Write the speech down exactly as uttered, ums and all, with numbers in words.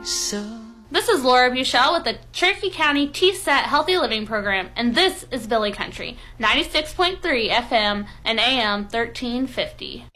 So This is Laura Buchel with the Cherokee County T S A T Healthy Living Program, and this is Billy Country, ninety-six point three F M and A M thirteen fifty.